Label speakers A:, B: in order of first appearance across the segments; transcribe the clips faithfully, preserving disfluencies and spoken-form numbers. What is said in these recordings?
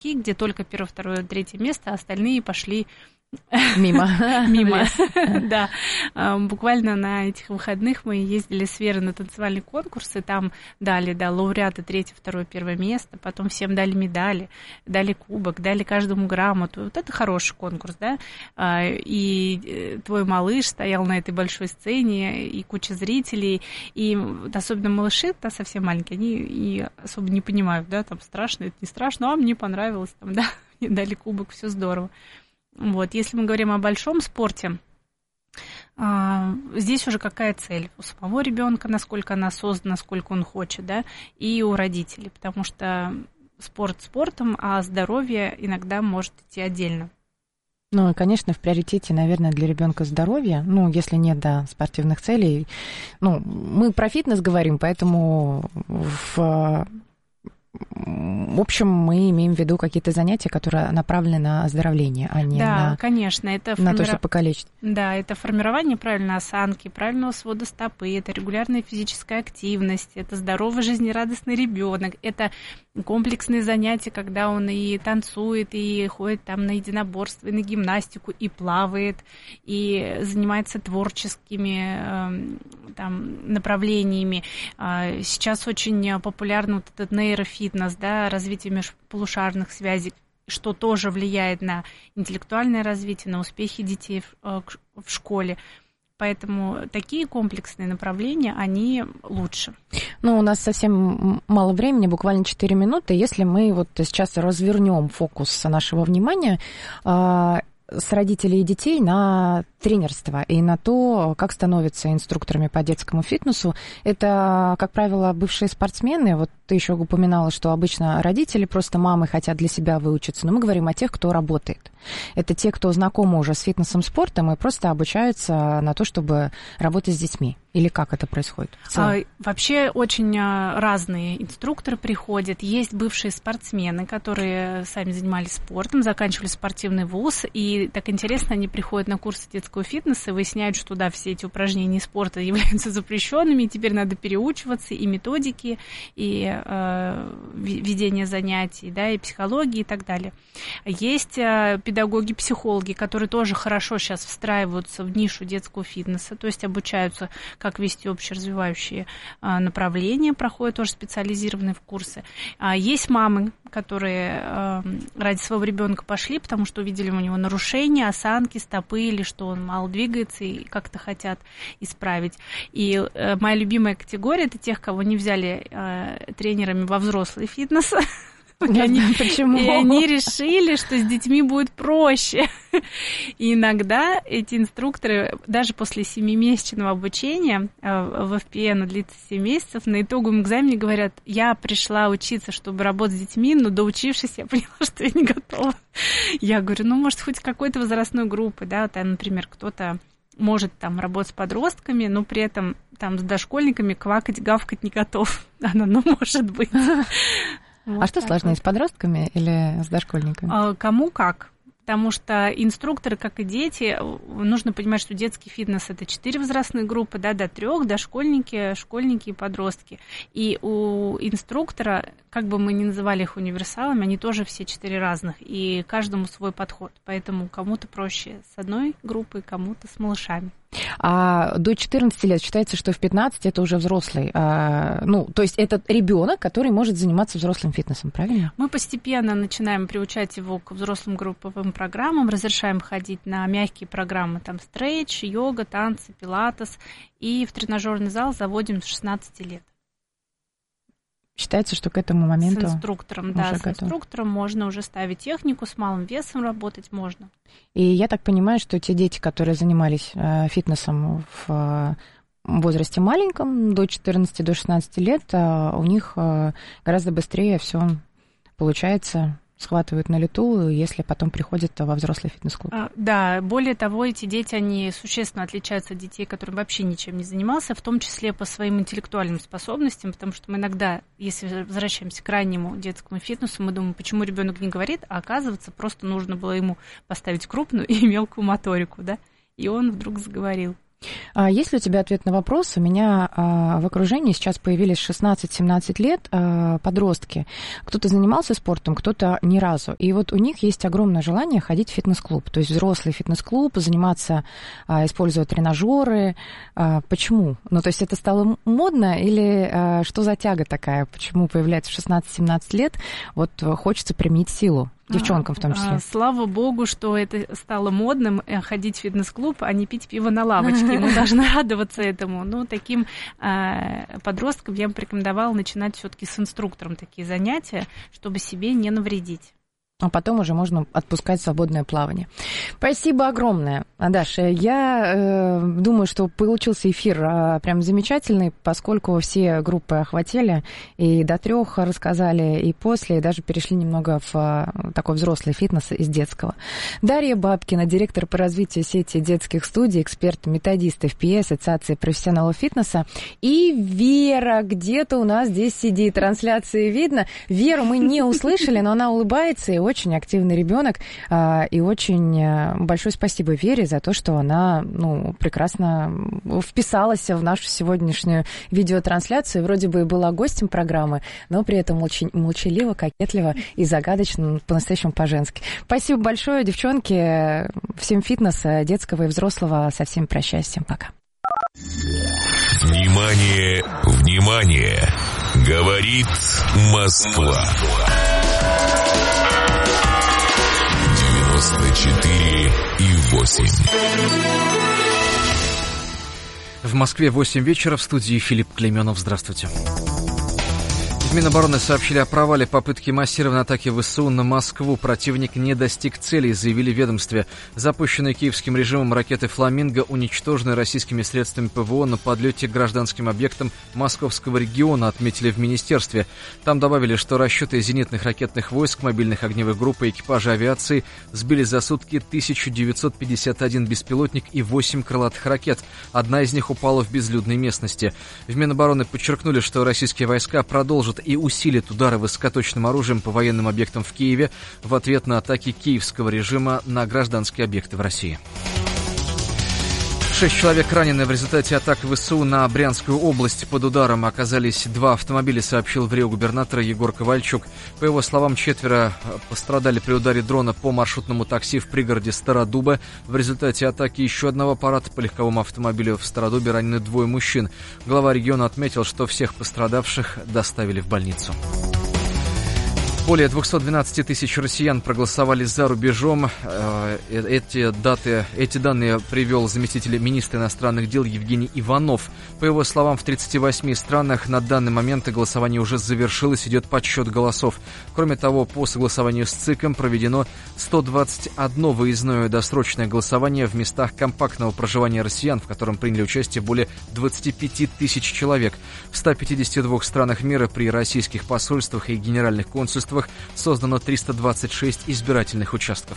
A: где только первое, второе, третье место, а остальные пошли
B: мимо.
A: Мимо, да. Буквально на этих выходных мы ездили с Верой на танцевальные конкурсы, там дали, да, лауреаты третье, второе, первое место, потом всем дали медали, дали кубок, дали каждому грамоту. Вот это хороший конкурс, да. И твой малыш стоял на этой большой сцене, и куча зрителей, и особенно малыши, да, совсем маленькие, они и особо не понимают, да, там страшно, это не страшно, а мне понравилось, там, да, мне дали кубок, все здорово. Вот, если мы говорим о большом спорте, здесь уже какая цель у самого ребенка, насколько она осознанна, насколько он хочет, да, и у родителей, потому что спорт спортом, а здоровье иногда может идти отдельно.
B: Ну и, конечно, в приоритете, наверное, для ребенка здоровье, ну, если нет, да, спортивных целей. Ну, мы про фитнес говорим, поэтому в... В общем, мы имеем в виду какие-то занятия, которые направлены на оздоровление, а не
A: да,
B: на,
A: конечно, это
B: на
A: формиров...
B: то, чтобы покалечить.
A: Да, это формирование правильной осанки, правильного свода стопы, это регулярная физическая активность, это здоровый, жизнерадостный ребенок, это комплексные занятия, когда он и танцует, и ходит там на единоборство, и на гимнастику, и плавает, и занимается творческими там, направлениями. Сейчас очень популярен вот этот нейрофитнес, да, развитие межполушарных связей, что тоже влияет на интеллектуальное развитие, на успехи детей в, в школе. Поэтому такие комплексные направления, они лучше.
B: Ну, у нас совсем мало времени, буквально четыре минуты. Если мы вот сейчас развернем фокус нашего внимания с родителей и детей на тренерство и на то, как становятся инструкторами по детскому фитнесу. Это, как правило, бывшие спортсмены. Вот ты еще упоминала, что обычно родители, просто мамы хотят для себя выучиться. Но мы говорим о тех, кто работает. Это те, кто знакомы уже с фитнесом, спортом и просто обучаются на то, чтобы работать с детьми. Или как это происходит?
A: А, вообще очень разные инструкторы приходят. Есть бывшие спортсмены, которые сами занимались спортом, заканчивали спортивный вуз, и так интересно, они приходят на курсы детского фитнеса и выясняют, что да, все эти упражнения спорта являются запрещенными, и теперь надо переучиваться, и методики, и э, ведение занятий, да, и психологии, и так далее. Есть э, педагоги-психологи, которые тоже хорошо сейчас встраиваются в нишу детского фитнеса, то есть обучаются, как вести общеразвивающие э, направления, проходят тоже специализированные курсы. А есть мамы, которые э, ради своего ребенка пошли, потому что увидели у него нарушения, осанки, стопы, или что он мало двигается и как-то хотят исправить. И э, моя любимая категория – это тех, кого не взяли э, тренерами во взрослый фитнес. И они, почему? И они решили, что с детьми будет проще. И иногда эти инструкторы, даже после семимесячного обучения, в эф пи эн длится семь месяцев, на итоговом экзамене говорят: я пришла учиться, чтобы работать с детьми, но доучившись, я поняла, что я не готова. Я говорю, ну, может, хоть какой-то возрастной группы, да, там, например, кто-то может там работать с подростками, но при этом там с дошкольниками квакать, гавкать не готов. Она, ну, может быть. Вот
B: а что сложнее, вот. С подростками или с дошкольниками?
A: Кому как. Потому что инструкторы, как и дети, нужно понимать, что детский фитнес – это четыре возрастные группы, да, до трех, дошкольники, школьники и подростки. И у инструктора, как бы мы ни называли их универсалами, они тоже все четыре разных, и каждому свой подход. Поэтому кому-то проще с одной группой, кому-то с малышами.
B: А до четырнадцати лет считается, что в пятнадцать это уже взрослый. А, ну, то есть это ребенок, который может заниматься взрослым фитнесом, правильно?
A: Мы постепенно начинаем приучать его к взрослым групповым программам, разрешаем ходить на мягкие программы, там стрейч, йога, танцы, пилатес, и в тренажерный зал заводим с шестнадцати лет.
B: Считается, что к этому моменту
A: с инструктором, да, с готов. инструктором можно уже ставить технику, с малым весом работать можно.
B: И я так понимаю, что те дети, которые занимались э, фитнесом в э, возрасте маленьком, до четырнадцати, до шестнадцати лет, э, у них э, гораздо быстрее все получается, схватывают на лету, если потом приходят во взрослый фитнес-клуб.
A: А, да, более того, эти дети, они существенно отличаются от детей, которые вообще ничем не занимался, в том числе по своим интеллектуальным способностям, потому что мы иногда, если возвращаемся к раннему детскому фитнесу, мы думаем, почему ребенок не говорит, а оказывается, просто нужно было ему поставить крупную и мелкую моторику, да, и он вдруг заговорил.
B: Есть ли у тебя ответ на вопрос? У меня в окружении сейчас появились шестнадцать-семнадцать лет подростки. Кто-то занимался спортом, кто-то ни разу. И вот у них есть огромное желание ходить в фитнес-клуб. То есть взрослый фитнес-клуб, заниматься, используя тренажеры. Почему? Ну, то есть это стало модно или что за тяга такая? Почему появляется в шестнадцать-семнадцать лет? Вот хочется применить силу. Девчонкам в том числе.
A: Слава богу, что это стало модным, ходить в фитнес-клуб, а не пить пиво на лавочке. Мы должны радоваться этому. Но таким э, подросткам я бы порекомендовала начинать все-таки с инструктором такие занятия, чтобы себе не навредить.
B: А потом уже можно отпускать в свободное плавание. Спасибо огромное, Даша. Я э, думаю, что получился эфир э, прям замечательный, поскольку все группы охватили, и до трех рассказали, и после, и даже перешли немного в э, такой взрослый фитнес из детского. Дарья Бабкина, директор по развитию сети детских студий, эксперт-методист эф пи эс, Ассоциации профессионалов фитнеса, и Вера где-то у нас здесь сидит, трансляции видно. Веру мы не услышали, но она улыбается, и очень активный ребенок, и очень большое спасибо Вере за то, что она, ну, прекрасно вписалась в нашу сегодняшнюю видеотрансляцию. Вроде бы и была гостем программы, но при этом очень молчаливо, кокетливо и загадочно, по-настоящему по-женски. Спасибо большое, девчонки. Всем фитнеса, детского и взрослого. Со всеми прощаюсь. Всем пока.
C: Внимание, внимание! Говорит Москва. четыре и восемь.
D: В Москве восемь вечера, в студии Филипп Клейменов. Здравствуйте. В Минобороны сообщили о провале попытки массированной атаки ВСУ на Москву. Противник не достиг целей, заявили в ведомстве. Запущенные киевским режимом ракеты «Фламинго» уничтожены российскими средствами ПВО на подлете к гражданским объектам Московского региона, отметили в министерстве. Там добавили, что расчеты зенитных ракетных войск, мобильных огневых групп и экипажа авиации сбили за сутки тысяча девятьсот пятьдесят один беспилотник и восемь крылатых ракет. Одна из них упала в безлюдной местности. В Минобороны подчеркнули, что российские войска продолжат и усилит удары высокоточным оружием по военным объектам в Киеве в ответ на атаки киевского режима на гражданские объекты в России. Шесть человек ранены в результате атак ВСУ на Брянскую область. Под ударом оказались два автомобиля, сообщил в Рио губернатор Егор Ковальчук. По его словам, четверо пострадали при ударе дрона по маршрутному такси в пригороде Стародуба. В результате атаки еще одного аппарата по легковому автомобилю в Стародубе ранены двое мужчин. Глава региона отметил, что всех пострадавших доставили в больницу. Более двести двенадцать тысяч россиян проголосовали за рубежом. Эти, даты, эти данные привел заместитель министра иностранных дел Евгений Иванов. По его словам, в тридцати восьми странах на данный момент голосование уже завершилось, идет подсчет голосов. Кроме того, по согласованию с ЦИКом проведено сто двадцать одно выездное досрочное голосование в местах компактного проживания россиян, в котором приняли участие более двадцати пяти тысяч человек. В ста пятидесяти двух странах мира при российских посольствах и генеральных консульствах создано триста двадцать шесть избирательных участков.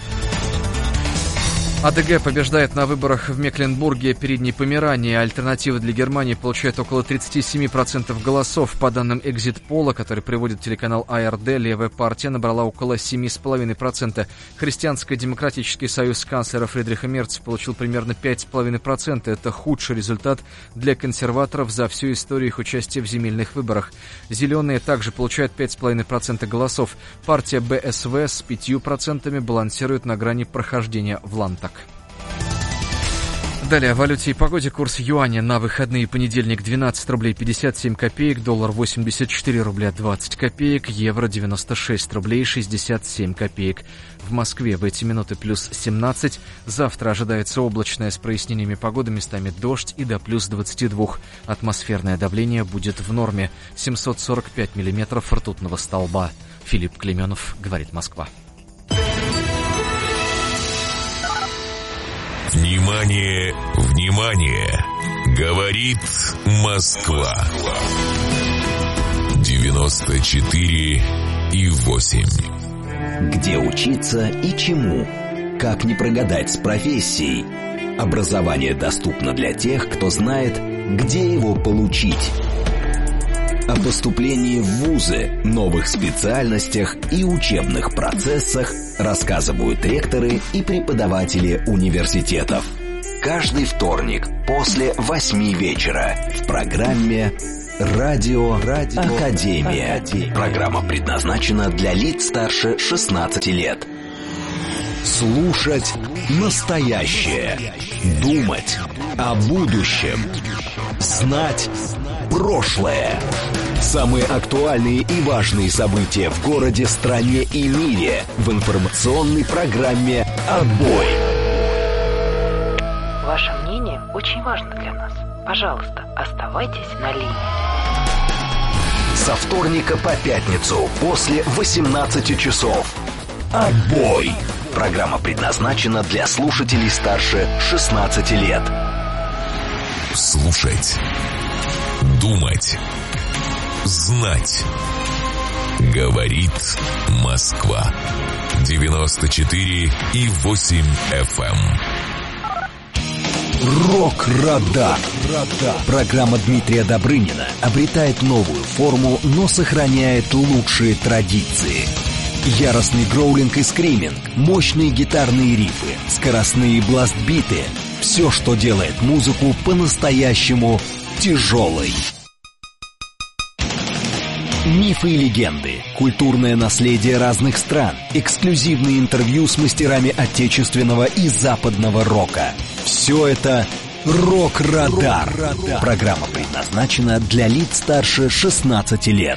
D: АДГ побеждает на выборах в Мекленбурге, Передней Померании. Альтернатива для Германии получает около тридцать семь процентов голосов. По данным экзит-пола, который приводит телеканал АРД, левая партия набрала около семь целых пять десятых процента. Христианско-демократический союз канцлера Фридриха Мерца получил примерно пять целых пять десятых процента. Это худший результат для консерваторов за всю историю их участия в земельных выборах. Зеленые также получают пять целых пять десятых процента голосов. Партия БСВ с пятью процентами балансирует на грани прохождения в Лантак. Далее о валюте и погоде. Курс юаня на выходные: понедельник двенадцать рублей пятьдесят семь копеек, доллар восемьдесят четыре рубля двадцать копеек, евро девяносто шесть рублей шестьдесят семь копеек. В Москве в эти минуты плюс семнадцать. Завтра ожидается облачное с прояснениями погоды, местами дождь и до плюс двадцати двух. Атмосферное давление будет в норме. семьсот сорок пять миллиметров ртутного столба. Филипп Клейменов, говорит Москва.
C: Внимание, внимание! Говорит Москва. девяносто четыре и восемь.
E: Где учиться и чему? Как не прогадать с профессией? Образование доступно для тех, кто знает, где его получить. О поступлении в вузы, новых специальностях и учебных процессах рассказывают ректоры и преподаватели университетов. каждый вторник после восьми вечера в программе «Радио Академия». Программа предназначена для лиц старше шестнадцати лет. Слушать настоящее. Думать о будущем. Знать прошлое. Самые актуальные и важные события в городе, стране и мире в информационной программе «Отбой».
F: Ваше мнение очень важно для нас. Пожалуйста, оставайтесь на линии.
E: Со вторника по пятницу после восемнадцати часов. «Отбой». Программа предназначена для слушателей старше шестнадцати лет.
C: Слушать. Думать. Знать. Говорит Москва. девяносто четыре и восемь эф эм.
E: Рок-радар. Программа Дмитрия Добрынина обретает новую форму, но сохраняет лучшие традиции. Яростный гроулинг и скриминг, мощные гитарные рифы, скоростные бласт-биты – все, что делает музыку по-настоящему тяжелой. Мифы и легенды, культурное наследие разных стран, эксклюзивные интервью с мастерами отечественного и западного рока. Все это «Рок-радар». Программа предназначена для лиц старше шестнадцати лет.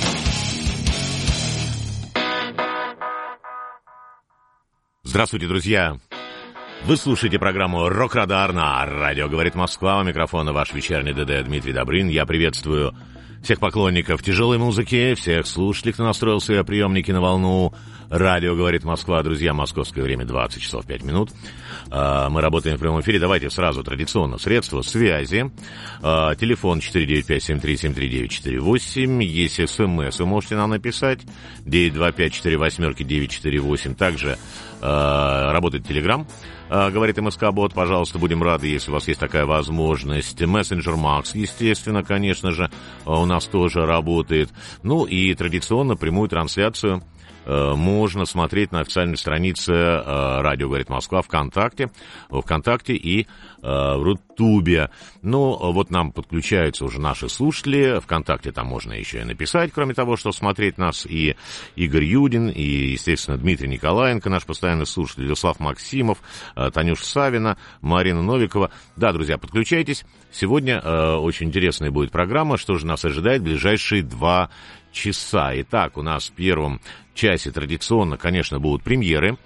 G: Здравствуйте, друзья! Вы слушаете программу «Рок-радар» на радио «Говорит Москва». У микрофона ваш вечерний ДД Дмитрий Добрын. Я приветствую всех поклонников тяжелой музыки, всех слушателей, кто настроил свои приемники на волну. Радио «Говорит Москва». Друзья, московское время двадцать часов пять минут. Мы работаем в прямом эфире. Давайте сразу традиционно средства связи. Телефон четыре девять пять семь три семь три девять четыре восемь. Есть смс, вы можете нам написать. девять два пять четыре восемь девять четыре восемь. Также работает Телеграм. Говорит МСК-бот, пожалуйста, будем рады, если у вас есть такая возможность. Мессенджер Макс, естественно, конечно же, у нас тоже работает. Ну и традиционно прямую трансляцию можно смотреть на официальной странице «Радио говорит Москва» ВКонтакте, ВКонтакте и в Рутубе. Ну, вот нам подключаются уже наши слушатели. ВКонтакте там можно еще и написать, кроме того, что смотреть нас и Игорь Юдин, и, естественно, Дмитрий Николаенко, наш постоянный слушатель, Вячеслав Максимов, Танюша Савина, Марина Новикова. Да, друзья, подключайтесь. Сегодня э, очень интересная будет программа. Что же нас ожидает в ближайшие два часа? Итак, у нас в первом часе традиционно, конечно, будут премьеры.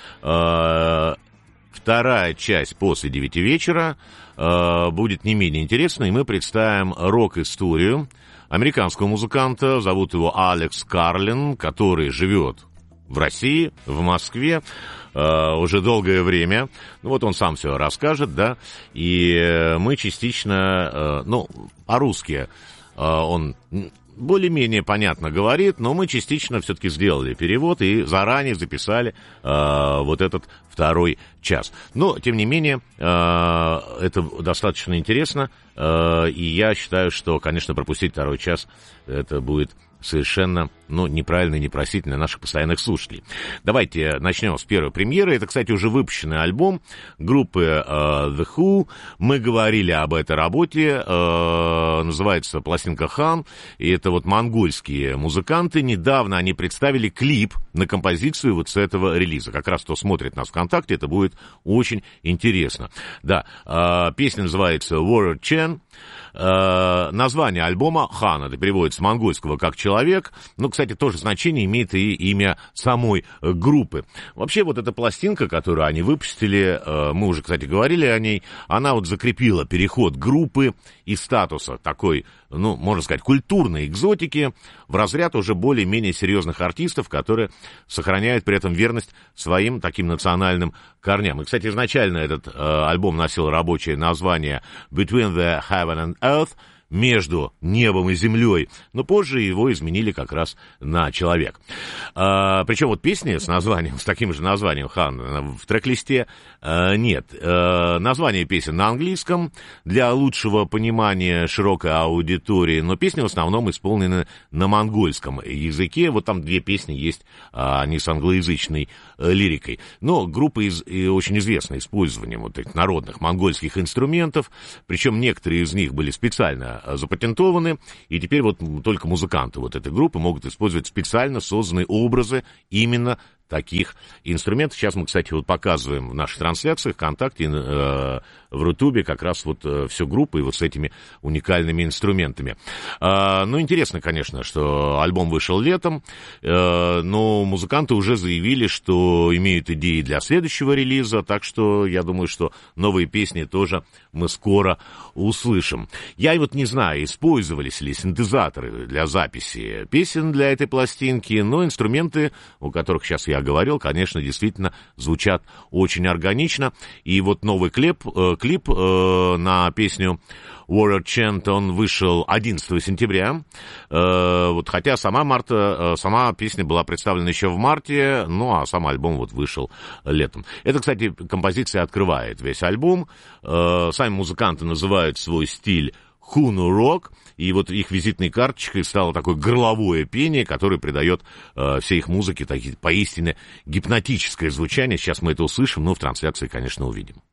G: Э, вторая часть после девяти вечера э, будет не менее интересной. Мы представим рок-историю американского музыканта. Зовут его Алекс Карлин, который живет в России, в Москве, э, уже долгое время. Ну, вот он сам все расскажет, да, и мы частично, э, ну, по-русски э, он более-менее понятно говорит, но мы частично все-таки сделали перевод и заранее записали э, вот этот второй час. Но, тем не менее, э, это достаточно интересно, э, и я считаю, что, конечно, пропустить второй час это будет совершенно, ну, неправильно и непростительно наших постоянных слушателей. Давайте начнем с первой премьеры. Это, кстати, уже выпущенный альбом группы uh, The Who. Мы говорили об этой работе. Uh, называется пластинка «Хан». И это вот монгольские музыканты. Недавно они представили клип на композицию вот с этого релиза. Как раз кто смотрит нас ВКонтакте, это будет очень интересно. Да, uh, песня называется «Warrior Chen». Uh, название альбома «Хан», это переводится с монгольского как «человек». Ну, кстати, тоже значение имеет и имя самой группы. Вообще, вот эта пластинка, которую они выпустили, uh, мы уже, кстати, говорили о ней, она вот закрепила переход группы из статуса такой, ну, можно сказать, культурной экзотики в разряд уже более-менее серьезных артистов, которые сохраняют при этом верность своим таким национальным корням. И, кстати, изначально этот uh, альбом носил рабочее название «Between the Heaven and Earth», между небом и землей, но позже его изменили как раз на человек. А, причем вот песни с названием, с таким же названием «Хан» в трек-листе а, нет. А, название песен на английском для лучшего понимания широкой аудитории, но песни в основном исполнены на монгольском языке. Вот там две песни есть, а, они с англоязычной а, лирикой. Но группа из, и очень известна использованием вот этих народных монгольских инструментов, причем некоторые из них были специально запатентованы, и теперь вот только музыканты вот этой группы могут использовать специально созданные образы именно таких инструментов. Сейчас мы, кстати, вот показываем в наших трансляциях ВКонтакте, э, в Рутубе как раз вот э, всю группу и вот с этими уникальными инструментами. Э, ну, интересно, конечно, что альбом вышел летом, э, но музыканты уже заявили, что имеют идеи для следующего релиза, так что я думаю, что новые песни тоже мы скоро услышим. Я вот не знаю, использовались ли синтезаторы для записи песен для этой пластинки, но инструменты, у которых сейчас я говорил, конечно, действительно звучат очень органично. И вот новый клип, э, клип э, на песню Warrior Chant, он вышел одиннадцатого сентября. Э, вот, хотя сама, марта, э, сама песня была представлена еще в марте, ну а сам альбом вот вышел летом. Это, кстати, композиция открывает весь альбом. Э, сами музыканты называют свой стиль хуну-рок, и вот их визитной карточкой стало такое горловое пение, которое придает э, всей их музыке такие, поистине гипнотическое звучание. Сейчас мы это услышим, но в трансляции, конечно, увидим.